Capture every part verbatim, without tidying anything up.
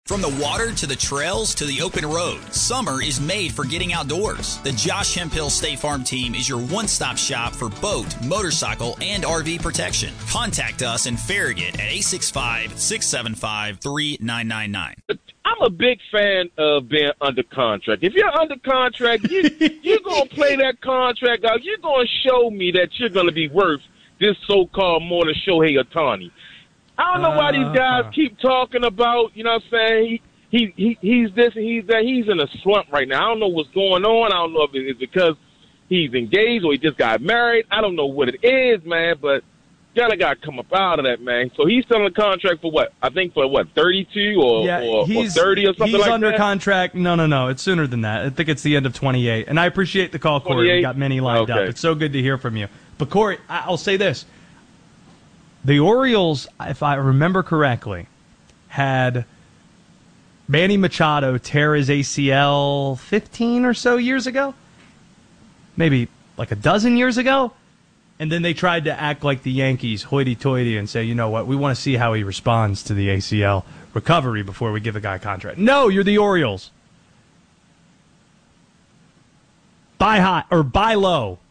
From the water to the trails to the open road, summer is made for getting outdoors. The Josh Hemphill State Farm team is your one-stop shop for boat, motorcycle, and R V protection. Contact us in Farragut at eight six five, six seven five, three nine nine nine. I'm a big fan of being under contract. If you're under contract, you, you're going to play that contract out. You're going to show me that you're going to be worth this so-called more than Shohei Ohtani. I don't know why these guys keep talking about, you know what I'm saying, he, he, he he's this and he's that. He's in a slump right now. I don't know what's going on. I don't know if it's because he's engaged or he just got married. I don't know what it is, man, but gotta got to come up out of that, man. So he's still in a contract for what? I think for what, thirty-two or, yeah, or, he's, or thirty or something like that? He's under contract. No, no, no. It's sooner than that. I think it's the end of twenty-eight. And I appreciate the call, Corey. We got many lined okay. up. It's so good to hear from you. But, Corey, I'll say this. The Orioles, if I remember correctly, had Manny Machado tear his A C L fifteen or so years ago. Maybe like a dozen years ago. And then they tried to act like the Yankees, hoity-toity, and say, you know what, we want to see how he responds to the A C L recovery before we give a guy a contract. No, you're the Orioles. Buy high, or buy low.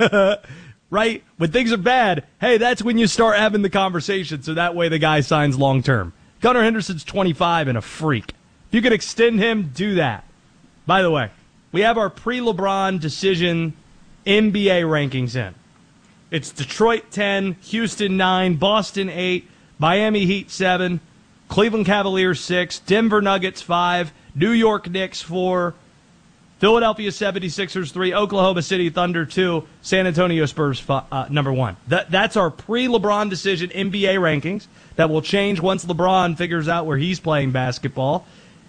Right? When things are bad, hey, that's when you start having the conversation, so that way the guy signs long-term. Gunnar Henderson's twenty-five and a freak. If you can extend him, do that. By the way, we have our pre-LeBron decision N B A rankings in. It's Detroit ten, Houston nine, Boston eight, Miami Heat seven, Cleveland Cavaliers six, Denver Nuggets five, New York Knicks four, Philadelphia seventy-sixers three, Oklahoma City Thunder two, San Antonio Spurs five, uh, number one. That, that's our pre-LeBron decision N B A rankings that will change once LeBron figures out where he's playing basketball.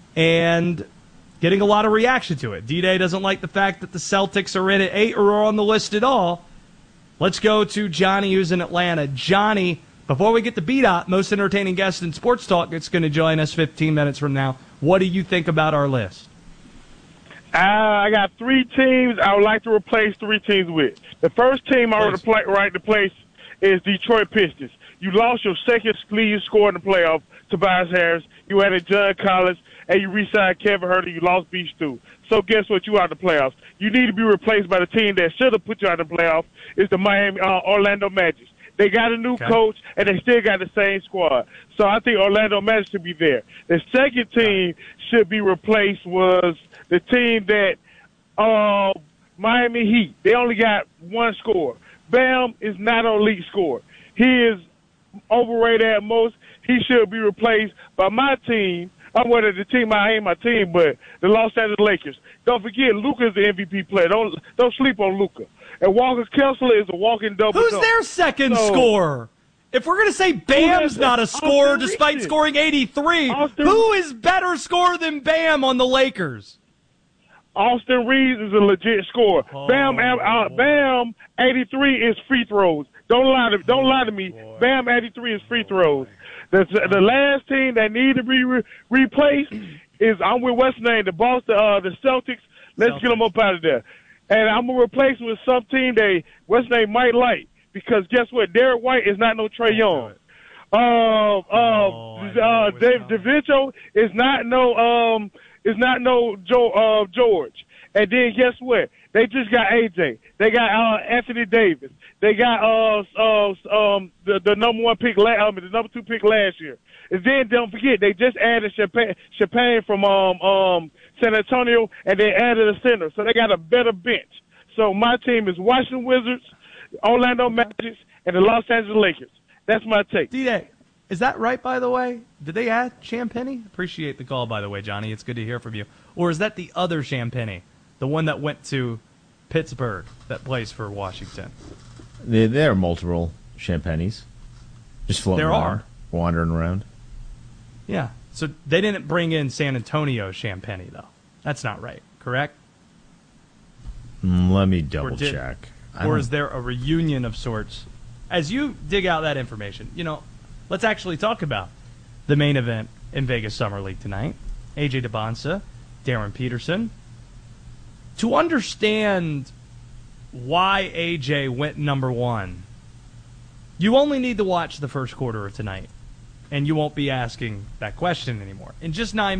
And getting a lot of reaction to it. D-Day doesn't like the fact that the Celtics are in at eight or are on the list at all. Let's go to Johnny, who's in Atlanta. Johnny, before we get to B-Dot, most entertaining guest in sports talk, that's going to join us fifteen minutes from now. What do you think about our list? Uh, I got three teams I would like to replace three teams with. The first team I would play, right to place is Detroit Pistons. You lost your second lead scorer in the playoff, Tobias Harris. You added John Collins, and you re-signed Kevin Huerter. You lost B. Stu. So guess what? You out of the playoffs. You need to be replaced by the team that should have put you out of the playoffs. Is the Miami uh, Orlando Magic. They got a new okay. coach, and they still got the same squad. So I think Orlando Magic should be there. The second team should be replaced was the team that uh, Miami Heat. They only got one scorer. Bam is not an elite scorer. He is overrated at most. He should be replaced by my team. I'm one of the team. I ain't my team, but the Los Angeles Lakers. Don't forget, Luka's the M V P player. Don't don't sleep on Luka. And Walker Kessler is a walking double. Who's double. their second so, scorer? If we're going to say Bam's not a scorer Austin despite Reeves. scoring eighty-three, Austin who is better scorer than Bam on the Lakers? Austin Reeves is a legit scorer. Oh, Bam, uh, Bam, eighty-three is free throws. Don't lie to don't lie to me. Boy. Bam, eighty-three is free throws. The the last team that need to be re- replaced is I'm with what's name the Boston uh, the Celtics. Let's Celtics. Get them up out of there. And I'm gonna replace with some team they what's name might like because guess what? Derek White is not no Trae Young. Um, uh, oh, uh, uh, Dave DeVincenzo is not no um is not no Joe uh, George. And then guess what? They just got A J. They got uh, Anthony Davis. They got uh, uh um the, the number one pick, la- I mean, the number two pick last year. And then don't forget they just added Champagne, Champagne from um um San Antonio, and they added a center, so they got a better bench. So my team is Washington Wizards, Orlando Magic, and the Los Angeles Lakers. That's my take. D-Day, is that right? By the way, did they add Champagne? Appreciate the call, by the way, Johnny. It's good to hear from you. Or is that the other Champagne? The one that went to Pittsburgh that plays for Washington. There, there are multiple Champagnes. Just floating there around, are. wandering around. Yeah. So they didn't bring in San Antonio Champagne, though. That's not right, correct? Mm, let me double or did, check. Or is there a reunion of sorts? As you dig out that information, you know, let's actually talk about the main event in Vegas Summer League tonight. A J DeBonsa, Darren Peterson. To understand why A J went number one, you only need to watch the first quarter of tonight, and you won't be asking that question anymore. In just nine